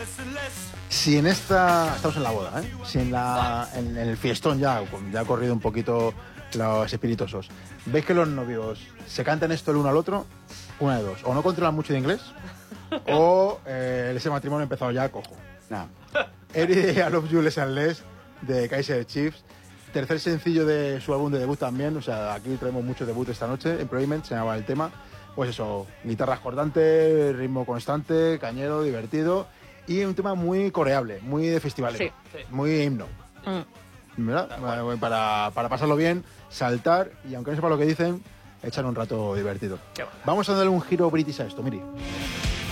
Si en esta... Estamos en la boda, ¿eh? Si en el fiestón ya ha corrido un poquito los espirituosos. ¿Veis que los novios se cantan esto el uno al otro? Una de dos. O no controlan mucho de inglés, o ese matrimonio ha empezado ya cojo. Nada. Eri I Love You Les and Less, de Kaiser Chiefs. Tercer sencillo de su álbum de debut también. O sea, aquí traemos muchos debuts esta noche. Employment se llama el tema. Pues eso, guitarras cortantes, ritmo constante, cañero, divertido. Y un tema muy coreable, muy de festivales. Sí. Muy himno. ¿Verdad? Bueno, para pasarlo bien, saltar y aunque no sepa lo que dicen, echar un rato divertido. Vamos a darle un giro british a esto, mire.